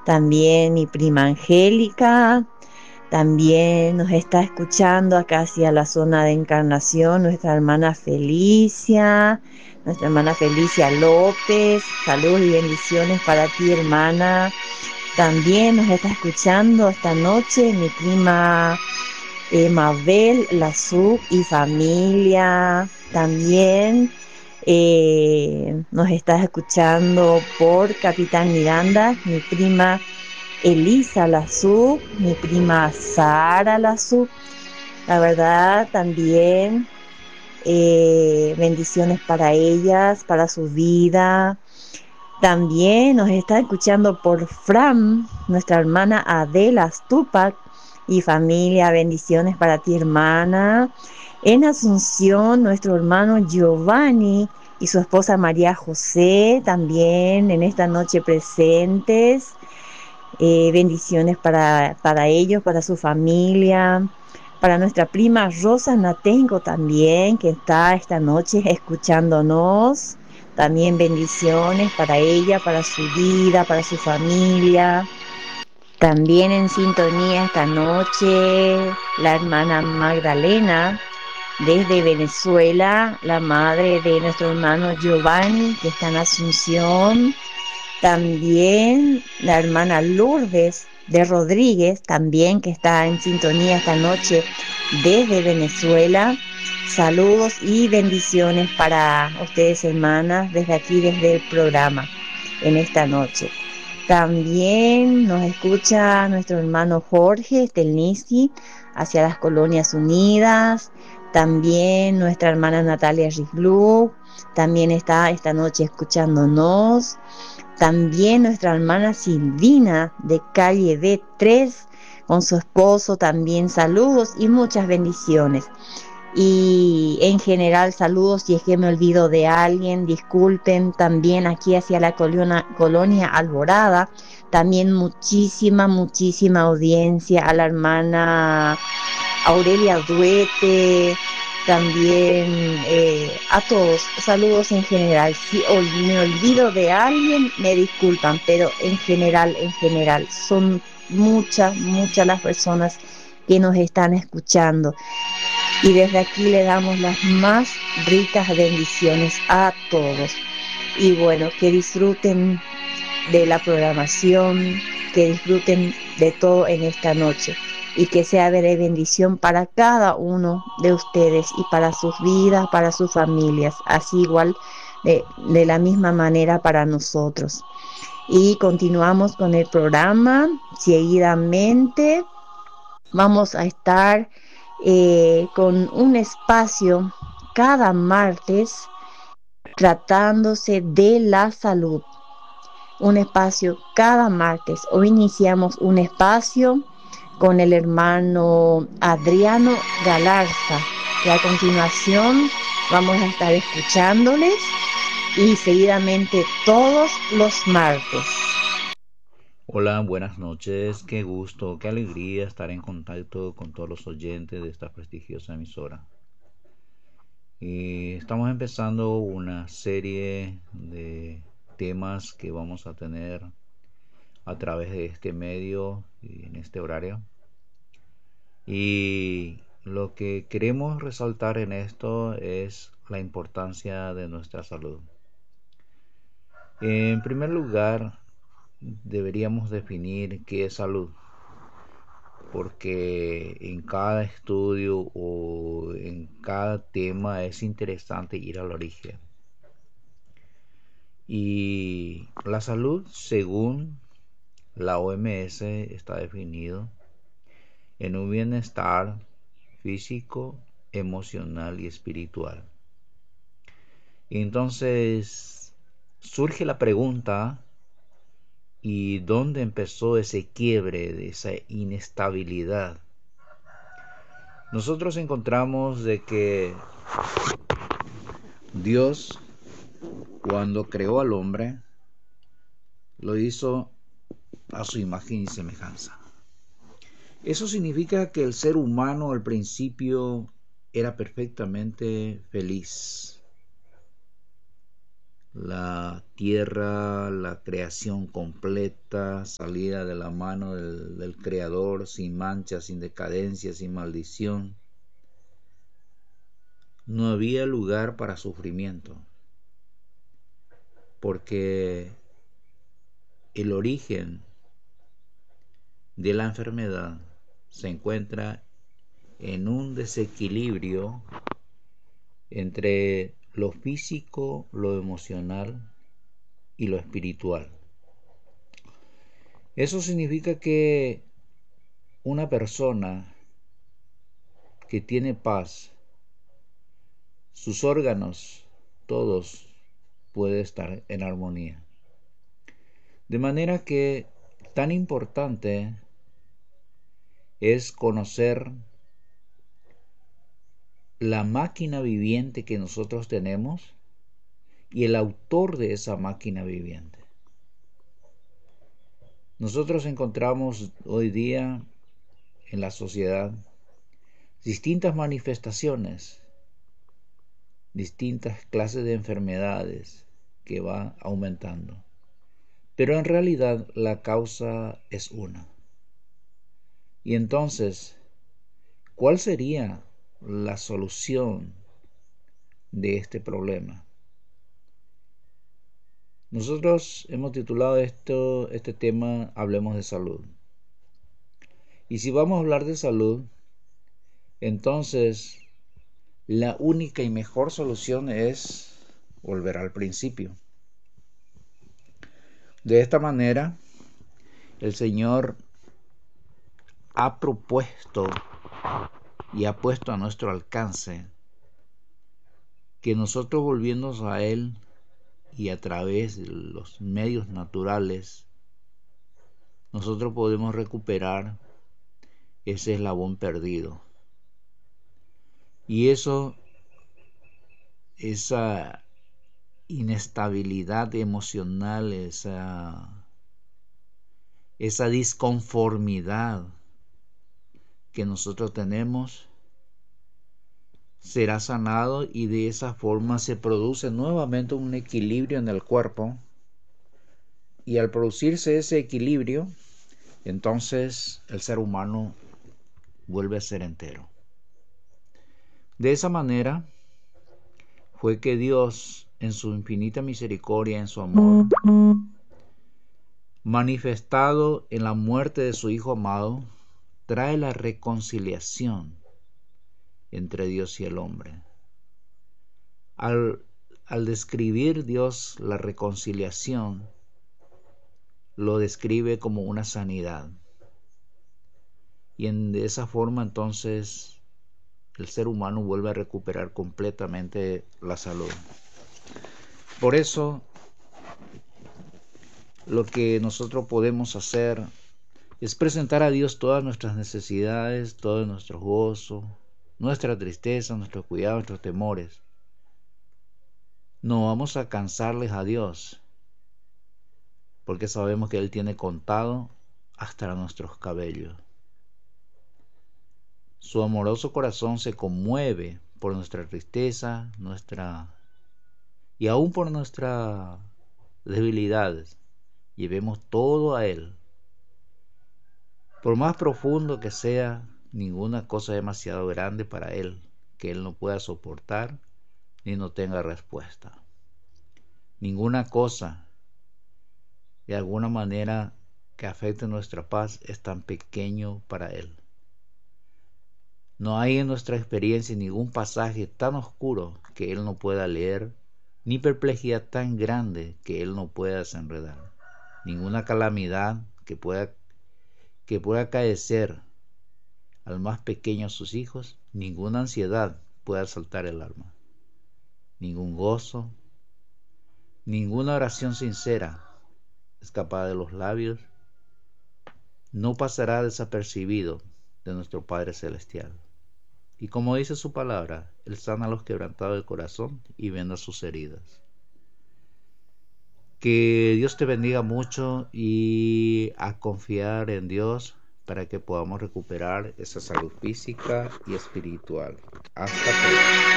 también mi prima Angélica, también nos está escuchando acá hacia la zona de Encarnación nuestra hermana Felicia López, saludos y bendiciones para ti, hermana. También nos está escuchando esta noche mi prima Mabel Lazú y familia. También nos está escuchando por Capitán Miranda, mi prima Elisa Lazú, mi prima Sara Lazú. La verdad, también bendiciones para ellas, para su vida. También nos está escuchando por Fran, nuestra hermana Adela Stupak y familia. Bendiciones para ti, hermana. En Asunción, nuestro hermano Giovanni y su esposa María José, también en esta noche presentes. Bendiciones para ellos, para su familia, para nuestra prima Rosa Natengo también, que está esta noche escuchándonos. También bendiciones para ella, para su vida, para su familia. También en sintonía esta noche la hermana Magdalena desde Venezuela, la madre de nuestro hermano Giovanni, que está en Asunción. También la hermana Lourdes de Rodríguez, también que está en sintonía esta noche desde Venezuela. Saludos y bendiciones para ustedes, hermanas, desde aquí, desde el programa, en esta noche. También nos escucha nuestro hermano Jorge Stelnitsky hacia las Colonias Unidas. También nuestra hermana Natalia Riglu también está esta noche escuchándonos. También nuestra hermana Silvina de calle B3 con su esposo, también saludos y muchas bendiciones. Y en general saludos, si es que me olvido de alguien, disculpen. También aquí hacia la colonia Alborada, también muchísima audiencia a la hermana Aurelia Duete, también a todos, saludos en general. Si me olvido de alguien, me disculpan, pero en general, son muchas las personas que nos están escuchando. Y desde aquí le damos las más ricas bendiciones a todos. Y bueno, que disfruten de la programación, que disfruten de todo en esta noche y que sea de bendición para cada uno de ustedes y para sus vidas, para sus familias, así igual de la misma manera para nosotros. Y continuamos con el programa seguidamente. Vamos a estar con un espacio cada martes tratándose de la salud. Un espacio cada martes. Hoy iniciamos un espacio con el hermano Adriano Galarza, que a continuación vamos a estar escuchándoles y seguidamente todos los martes. Hola, buenas noches, qué gusto, qué alegría estar en contacto con todos los oyentes de esta prestigiosa emisora. Y estamos empezando una serie de temas que vamos a tener a través de este medio y en este horario. Y lo que queremos resaltar en esto es la importancia de nuestra salud. En primer lugar, deberíamos definir qué es salud, porque en cada estudio o en cada tema es interesante ir al origen. Y la salud, según la OMS, está definido en un bienestar físico, emocional y espiritual. Entonces surge la pregunta: ¿y dónde empezó ese quiebre, de esa inestabilidad? Nosotros encontramos de que Dios, cuando creó al hombre, lo hizo a su imagen y semejanza. Eso significa que el ser humano al principio era perfectamente feliz. la tierra, la creación completa, salida de la mano del Creador, sin mancha, sin decadencia, sin maldición. No había lugar para sufrimiento, porque el origen de la enfermedad se encuentra en un desequilibrio entre lo físico, lo emocional y lo espiritual. Eso significa que una persona que tiene paz, sus órganos, todos, pueden estar en armonía. De manera que tan importante es conocer la máquina viviente que nosotros tenemos y el autor de esa máquina viviente. Nosotros encontramos hoy día en la sociedad distintas manifestaciones, distintas clases de enfermedades que van aumentando. Pero en realidad la causa es una. Y entonces, ¿cuál sería la solución de este problema? Nosotros hemos titulado este tema Hablemos de Salud. Y si vamos a hablar de salud, entonces la única y mejor solución es volver al principio. De esta manera, el Señor ha propuesto y ha puesto a nuestro alcance que nosotros volviéndonos a Él y a través de los medios naturales, nosotros podemos recuperar ese eslabón perdido. Y esa inestabilidad emocional, esa disconformidad que nosotros tenemos, será sanado y de esa forma se produce nuevamente un equilibrio en el cuerpo. Y al producirse ese equilibrio, entonces el ser humano vuelve a ser entero. De esa manera fue que Dios, en su infinita misericordia, en su amor, manifestado en la muerte de su Hijo amado, trae la reconciliación entre Dios y el hombre. Al describir Dios la reconciliación, lo describe como una sanidad. Y de esa forma entonces el ser humano vuelve a recuperar completamente la salud. Por eso, lo que nosotros podemos hacer es presentar a Dios todas nuestras necesidades, todo nuestro gozo, nuestra tristeza, nuestro cuidado, nuestros temores. No vamos a cansarles a Dios, porque sabemos que Él tiene contado hasta nuestros cabellos. Su amoroso corazón se conmueve por nuestra tristeza, y aún por nuestras debilidades. Llevemos todo a Él. Por más profundo que sea, ninguna cosa es demasiado grande para Él, que Él no pueda soportar ni no tenga respuesta. Ninguna cosa, de alguna manera, que afecte nuestra paz es tan pequeño para Él. No hay en nuestra experiencia ningún pasaje tan oscuro que Él no pueda leer, ni perplejidad tan grande que Él no pueda desenredar. Ninguna calamidad que pueda acaecer al más pequeño de sus hijos, ninguna ansiedad puede asaltar el alma. Ningún gozo, ninguna oración sincera escapada de los labios no pasará desapercibido de nuestro Padre Celestial. Y como dice su palabra, Él sana a los quebrantados del corazón y venda sus heridas. Que Dios te bendiga mucho y a confiar en Dios para que podamos recuperar esa salud física y espiritual. Hasta pronto.